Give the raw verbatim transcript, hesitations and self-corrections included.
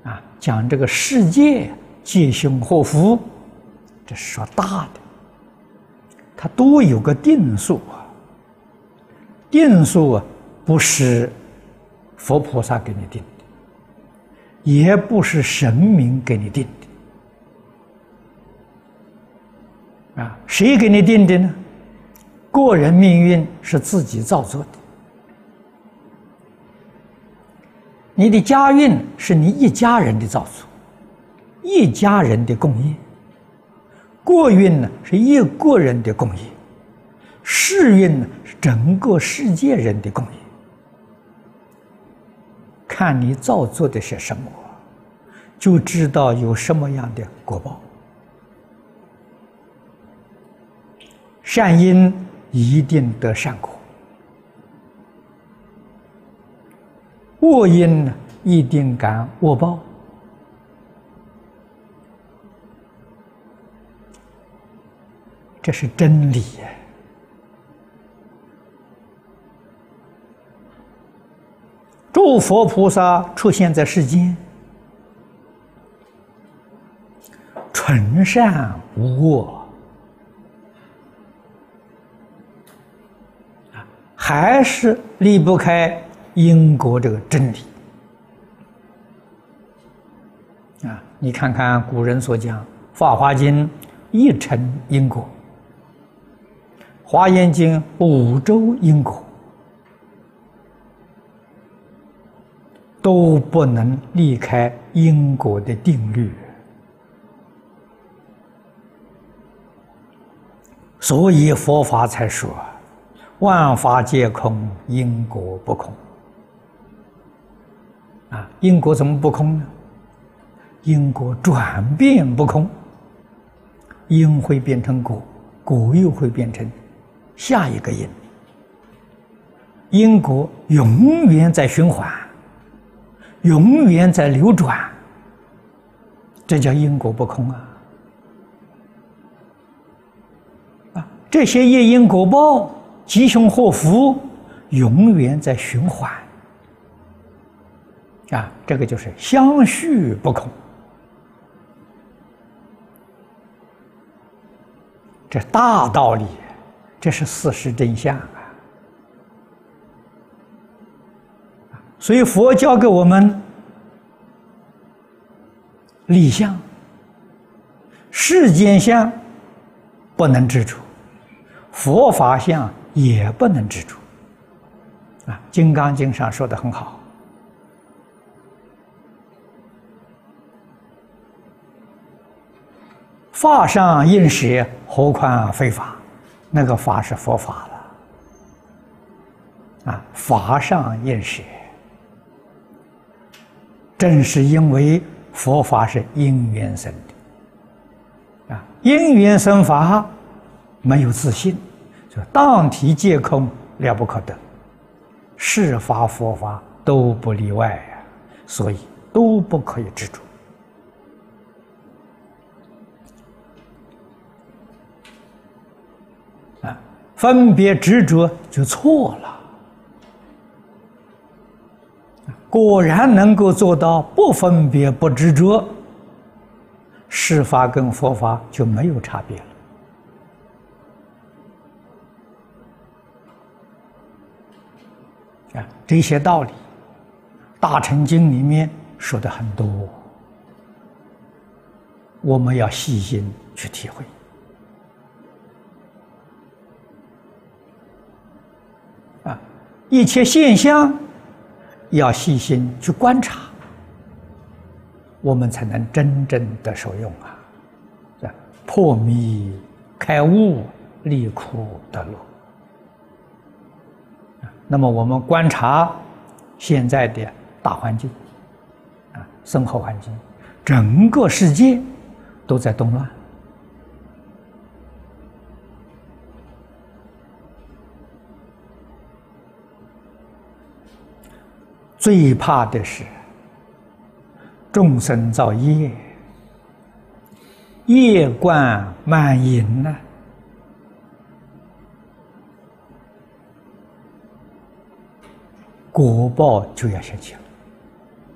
啊，讲这个世界皆凶祸福，这是说大的，它都有个定数啊。定数啊，不是佛菩萨给你定的，也不是神明给你定的。啊，谁给你定的呢？个人命运是自己造作的。你的家运是你一家人的造作，一家人的共业；国运呢是一个人的共业；世运呢是整个世界人的共业。看你造作的是什么，就知道有什么样的果报。善因一定得善果，恶因呢一定感恶报。这是真理呀！诸佛菩萨出现在世间，纯善无恶，还是离不开因果这个真理啊！你看看古人所讲，《法华经》一尘因果，《华严经》五洲因果，都不能离开因果的定律，所以佛法才说万法皆空，因果不空。啊，因果怎么不空呢？因果转变不空，因会变成果，果又会变成下一个因，因果永远在循环，永远在流转，这叫因果不空啊！啊，这些业因果报，吉凶祸福，永远在循环啊！这个就是相续不空，这大道理，这是事实真相啊！所以佛教给我们理相、世间相不能执着，佛法相也不能执着啊！《金刚经》上说得很好，法上应舍，何况非法？那个法是佛法了啊！法上应舍，正是因为佛法是因缘生的啊！因缘生法，没有自信，就当体皆空，了不可得。世法佛法都不例外啊，所以都不可以执着。啊，分别执着就错了。果然能够做到不分别不执着，世法跟佛法就没有差别了。啊，这些道理，《大乘经》里面说的很多，我们要细心去体会。啊，一切现象要细心去观察，我们才能真正的受用啊！破迷开悟，离苦得乐。那么我们观察现在的大环境啊，生活环境，整个世界都在动乱。最怕的是众生造业，业贯满盈呢、啊，果报就要现前了。